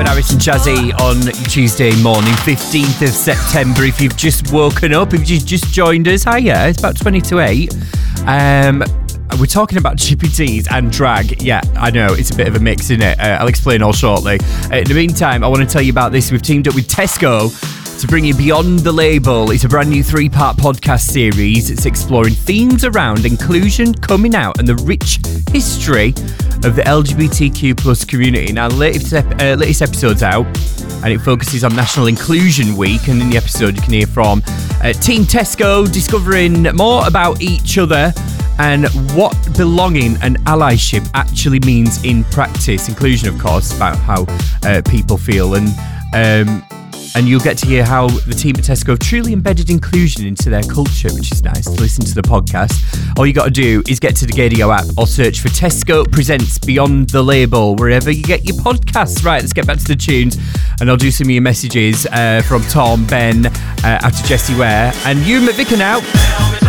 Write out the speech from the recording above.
Calvin Harris and Jazzy on Tuesday morning, 15th of September. If you've just woken up, if you've just joined us, hiya, it's about 20 to 8. We're talking about GPTs and drag. Yeah, I know, it's a bit of a mix, isn't it? I'll explain all shortly. In the meantime, I want to tell you about this. We've teamed up with Tesco to bring you Beyond the Label. It's a brand new 3-part podcast series. It's exploring themes around inclusion, coming out, and the rich history of the LGBTQ plus community. Now, latest episode's out, and it focuses on National Inclusion Week. And in the episode, you can hear from Team Tesco discovering more about each other and what belonging and allyship actually means in practice. Inclusion, of course, about how people feel, and you'll get to hear how the team at Tesco have truly embedded inclusion into their culture, which is nice to listen to the podcast. All you got to do is get to the Gaydio app or search for Tesco Presents Beyond the Label wherever you get your podcasts. Right, let's get back to the tunes, and I'll do some of your messages from Tom, Ben, out to Jessie Ware, and you, Vicar now.